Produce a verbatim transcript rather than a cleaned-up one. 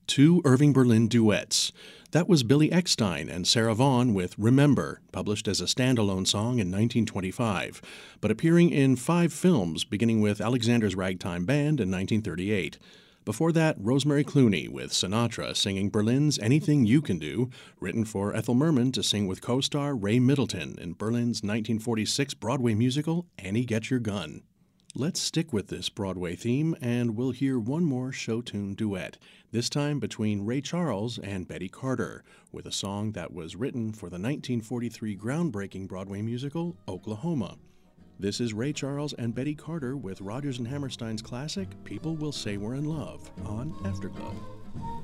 Two Irving Berlin duets. That was Billy Eckstine and Sarah Vaughan with Remember, published as a standalone song in nineteen twenty-five, but appearing in five films, beginning with Alexander's Ragtime Band in nineteen thirty-eight. Before that, Rosemary Clooney with Sinatra singing Berlin's Anything You Can Do, written for Ethel Merman to sing with co-star Ray Middleton in Berlin's nineteen forty-six Broadway musical Annie Get Your Gun. Let's stick with this Broadway theme, and we'll hear one more show tune duet, this time between Ray Charles and Betty Carter, with a song that was written for the nineteen forty-three groundbreaking Broadway musical Oklahoma. This is Ray Charles and Betty Carter with Rodgers and Hammerstein's classic People Will Say We're in Love on Afterglow.